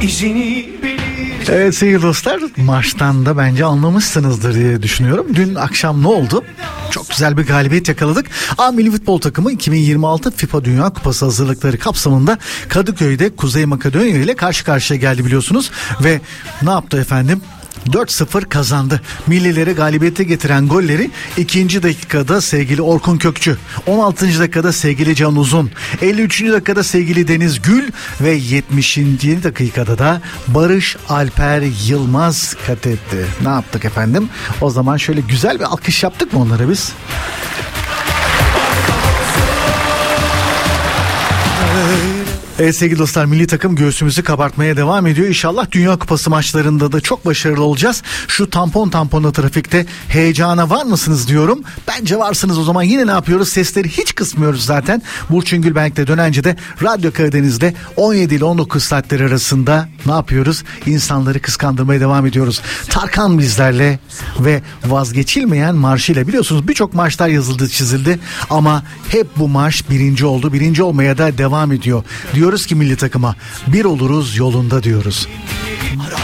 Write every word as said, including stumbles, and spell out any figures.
İzini bilir. Evet sevgili dostlar, maçtan da bence anlamışsınızdır diye düşünüyorum. Dün akşam ne oldu? Çok güzel bir galibiyet yakaladık. A Milli Futbol Takımı iki bin yirmi altı FIFA Dünya Kupası hazırlıkları kapsamında Kadıköy'de Kuzey Makedonya ile karşı karşıya geldi biliyorsunuz. Ve ne yaptı efendim? dört sıfır kazandı. Millilere galibiyete getiren golleri ikinci dakikada sevgili Orkun Kökçü, on altıncı dakikada sevgili Can Uzun, elli üçüncü dakikada sevgili Deniz Gül ve yetmişinci dakikada da Barış Alper Yılmaz kat etti. Ne yaptık efendim? O zaman şöyle güzel bir alkış yaptık mı onlara biz? Evet sevgili dostlar, milli takım göğsümüzü kabartmaya devam ediyor. İnşallah Dünya Kupası maçlarında da çok başarılı olacağız. Şu tampon tampona trafikte heyecana var mısınız diyorum. Bence varsınız. O zaman yine ne yapıyoruz? Sesleri hiç kısmıyoruz zaten. Burçin Gülbenk'le dönence de Radyo Karadeniz'de on yedi ile on dokuz saatler arasında ne yapıyoruz? İnsanları kıskandırmaya devam ediyoruz. Tarkan bizlerle ve vazgeçilmeyen marşıyla. Biliyorsunuz birçok marşlar yazıldı, çizildi ama hep bu marş birinci oldu. Birinci olmaya da devam ediyor. Diyoruz ki milli takıma bir oluruz yolunda diyoruz.